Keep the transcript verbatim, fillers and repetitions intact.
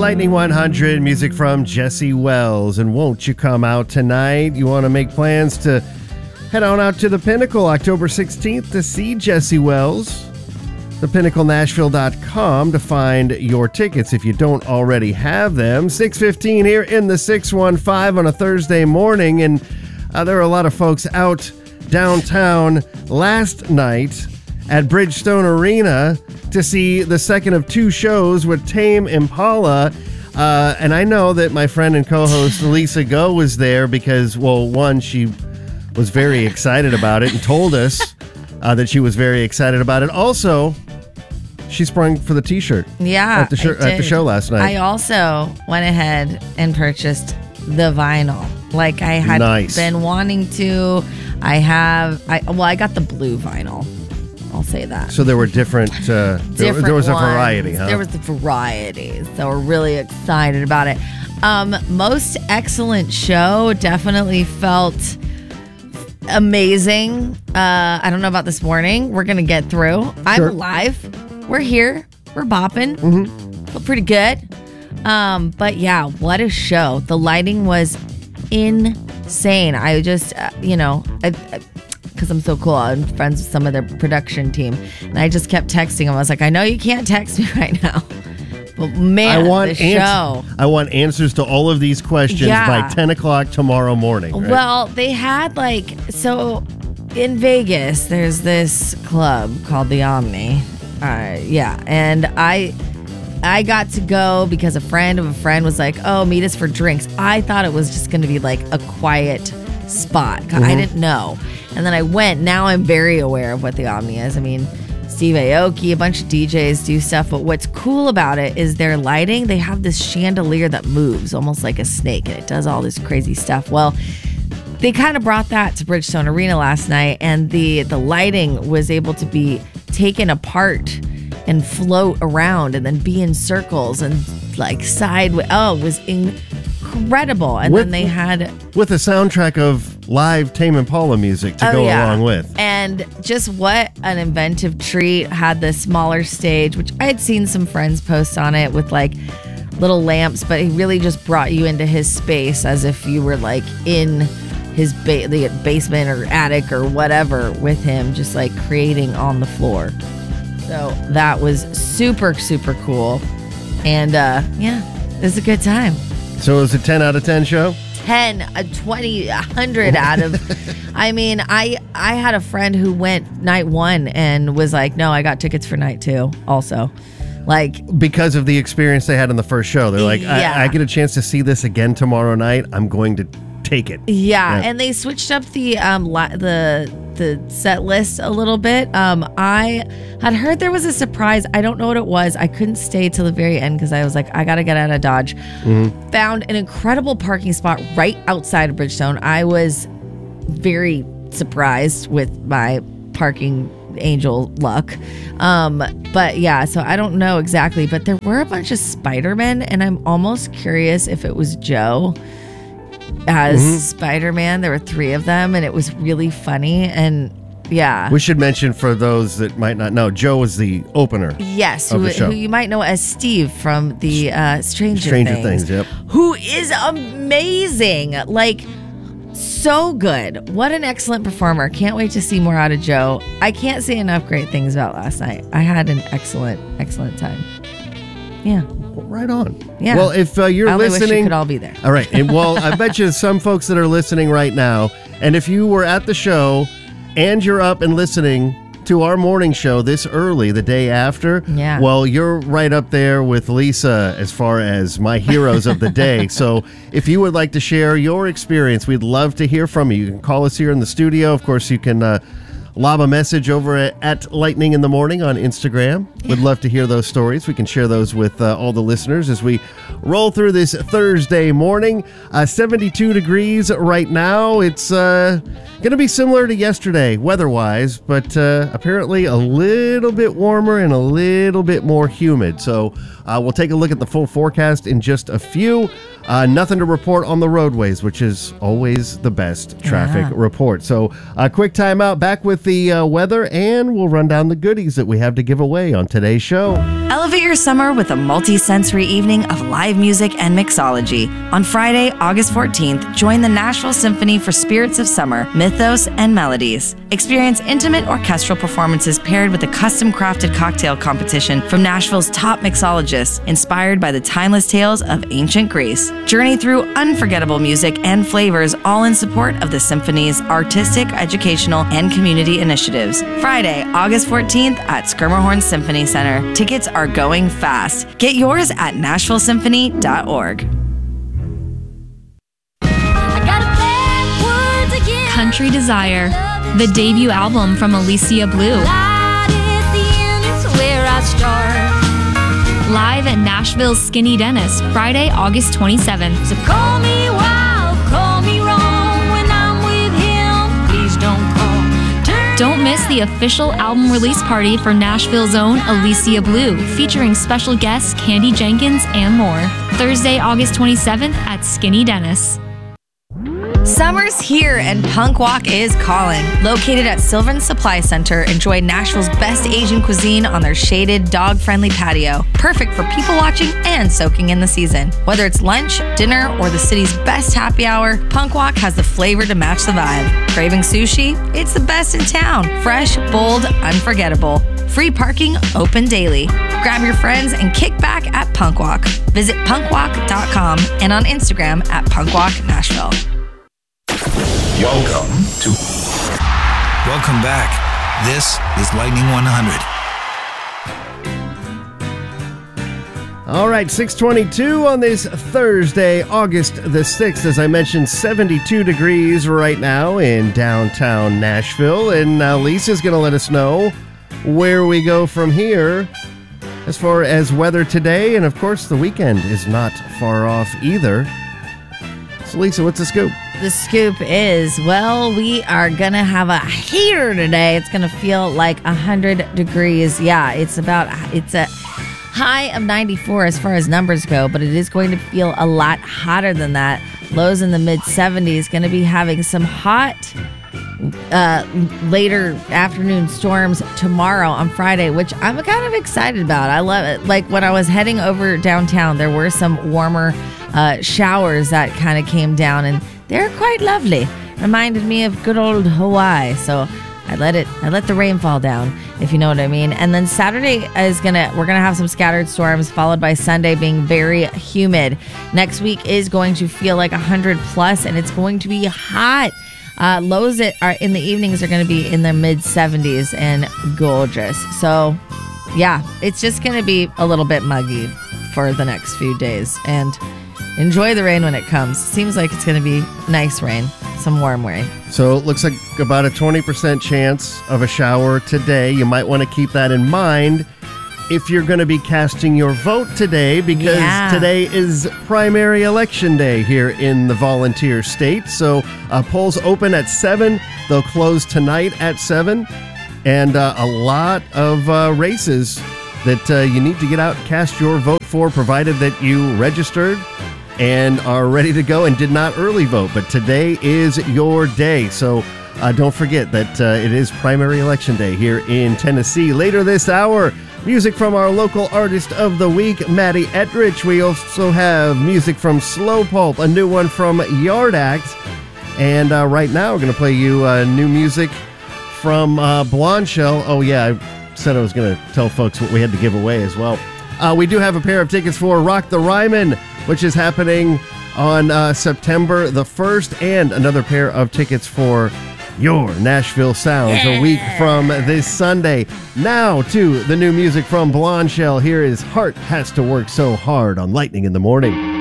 Lightning one hundred, music from Jesse Wells. And won't you come out tonight? You want to make plans to head on out to the Pinnacle October sixteenth to see Jesse Wells. the pinnacle nashville dot com to find your tickets if you don't already have them. six fifteen here in the six one five on a Thursday morning. And uh, there are a lot of folks out downtown last night at Bridgestone Arena to see the second of two shows with Tame Impala. Uh, and I know that my friend and co-host Lisa Go was there because, well, one, she was very excited about it and told us uh, that she was very excited about it. Also, she sprung for the T-shirt. Yeah, at the, sh- at the show last night. I also went ahead and purchased the vinyl. Like I had nice. been wanting to. I have. I well, I got the blue vinyl. I'll say that. So there were different. Uh, different there, there was ones. a variety, huh? There was a variety. So we're really excited about it. Um, most excellent show. Definitely felt amazing. Uh, I don't know about this morning. We're gonna get through. I'm Sure. alive. We're here. We're bopping. Mm-hmm. Feel pretty good. Um, but yeah, what a show. The lighting was insane. I just, uh, you know, because I'm so cool, I'm friends with some of their production team, and I just kept texting them. I was like, I know you can't text me right now, but man, I want the ans- show. I want answers to all of these questions Yeah. by ten o'clock tomorrow morning. Right? Well, they had like, so in Vegas, there's this club called the Omni. Uh, yeah, and I I got to go because a friend of a friend was like, oh, meet us for drinks. I thought it was just going to be like a quiet spot. Mm-hmm. I didn't know. And then I went. Now I'm very aware of what the Omni is. I mean, Steve Aoki, a bunch of D Js do stuff. But what's cool about it is their lighting. They have this chandelier that moves almost like a snake, and it does all this crazy stuff. Well, they kind of brought that to Bridgestone Arena last night, and the, the lighting was able to be taken apart and float around and then be in circles and like sideways. Oh, it was incredible. And with, then they had... With a soundtrack of live Tame Impala music to oh, go yeah. along with. And just what an inventive treat. Had the smaller stage, which I had seen some friends post on it with like little lamps, but he really just brought you into his space as if you were like in his ba- the basement or attic or whatever with him, just like creating on the floor. So that was super, super cool. And uh, yeah, it was a good time. So it was a ten out of ten show? ten, a twenty, a hundred out of, I mean, I, I had a friend who went night one and was like, no, I got tickets for night two also. Like, because of the experience they had in the first show. They're like, yeah. I, I get a chance to see this again tomorrow night. I'm going to take it. Yeah, yeah. and they switched up the um la- the the set list a little bit. Um, I had heard there was a surprise. I don't know what it was. I couldn't stay till the very end because I was like, I gotta get out of Dodge. Mm-hmm. Found an incredible parking spot right outside of Bridgestone. I was very surprised with my parking angel luck. Um, but yeah, so I don't know exactly, but there were a bunch of Spider-Men, and I'm almost curious if it was Joe as mm-hmm. Spider-Man. There were three of them, and it was really funny. And yeah, we should mention for those that might not know, Joe was the opener. Yes, of who, the show. who you might know as Steve from the uh, Stranger, Stranger Things. Things, yep. Who is amazing. Like, so good. What an excellent performer. Can't wait to see more out of Joe. I can't say enough great things about last night. I had an excellent, excellent time. Yeah. Right on. Yeah. Well, if uh, you're I only listening, wish you could all be there. All right. And, well, I bet you some folks that are listening right now, and if you were at the show and you're up and listening to our morning show this early, the day after, yeah. well, you're right up there with Lisa as far as my heroes of the day. So if you would like to share your experience, we'd love to hear from you. You can call us here in the studio. Of course, you can uh, lob a message over at, at Lightning in the Morning on Instagram. Yeah. We'd love to hear those stories. We can share those with uh, all the listeners as we roll through this Thursday morning. Uh, seventy-two degrees right now. It's uh, going to be similar to yesterday weather-wise, but uh, apparently a little bit warmer and a little bit more humid. So uh, we'll take a look at the full forecast in just a few. Uh, nothing to report on the roadways, which is always the best traffic yeah. report. So a uh, quick timeout. Back with the uh, weather, and we'll run down the goodies that we have to give away on today's show. Elevate your summer with a multi-sensory evening of live music and mixology. On Friday, August fourteenth, join the Nashville Symphony for Spirits of Summer, Mythos, and Melodies. Experience intimate orchestral performances paired with a custom-crafted cocktail competition from Nashville's top mixologists, inspired by the timeless tales of ancient Greece. Journey through unforgettable music and flavors, all in support of the Symphony's artistic, educational, and community initiatives. Friday, August fourteenth at Skirmerhorn Symphony Center. Tickets are going fast. Get yours at nashville symphony dot org. Country Desire, the debut album from Alicia Blue. Live at Nashville's Skinny Dennis, Friday, August twenty-seventh. So call me wild, call me wrong. When I'm with him, please don't call. Turn Don't miss the official album release party for Nashville's own Alicia Blue, featuring special guests Candy Jenkins and more. Thursday, August twenty-seventh at Skinny Dennis. Summer's here and Punk Walk is calling. Located at Sylvan Supply Center, enjoy Nashville's best Asian cuisine on their shaded, dog-friendly patio. Perfect for people watching and soaking in the season. Whether it's lunch, dinner, or the city's best happy hour, Punk Walk has the flavor to match the vibe. Craving sushi? It's the best in town. Fresh, bold, unforgettable. Free parking, open daily. Grab your friends and kick back at Punk Walk. Visit punk walk dot com and on Instagram at Punk Walk Nashville. Welcome to. Welcome back. This is Lightning one hundred. All right, six twenty-two on this Thursday, August the sixth. As I mentioned, seventy-two degrees right now in downtown Nashville. And uh, Lisa's going to let us know where we go from here as far as weather today. And, of course, the weekend is not far off either. So, Lisa, what's the scoop? The scoop is, well, we are going to have a heater today. It's going to feel like one hundred degrees. Yeah, it's about, it's a high of ninety-four as far as numbers go, but it is going to feel a lot hotter than that. Lows in the mid seventies. Going to be having some hot uh, later afternoon storms tomorrow on Friday, which I'm kind of excited about. I love it. Like when I was heading over downtown, there were some warmer uh, showers that kind of came down, and they're quite lovely. Reminded me of good old Hawaii. So I let it, I let the rain fall down, if you know what I mean. And then Saturday is gonna, we're gonna have some scattered storms, followed by Sunday being very humid. Next week is going to feel like one hundred plus, and it's going to be hot. Uh, lows that are in the evenings are going to be in the mid seventies and gorgeous. So, yeah, it's just going to be a little bit muggy for the next few days. And enjoy the rain when it comes. Seems like it's going to be nice rain, some warm rain. So it looks like about a twenty percent chance of a shower today. You might want to keep that in mind if you're going to be casting your vote today, because Yeah. today is primary election day here in the volunteer state. So uh, polls open at seven. They'll close tonight at seven. And uh, a lot of uh, races that uh, you need to get out and cast your vote for, provided that you registered and are ready to go and did not early vote. But today is your day. So uh, don't forget that uh, it is primary election day here in Tennessee. Later this hour, music from our local artist of the week, Maddie Etrich. We also have music from Slow Pulp, a new one from Yard Act. And uh, right now we're going to play you uh, new music from uh, Blonde Shell. Oh, yeah, I said I was going to tell folks what we had to give away as well. Uh, we do have a pair of tickets for Rock the Ryman, which is happening on uh, September the first, and another pair of tickets for Your Nashville Sounds a week from this Sunday. Now to the new music from Blonde Shell. Here is Heart Has to Work So Hard on Lightning in the Morning.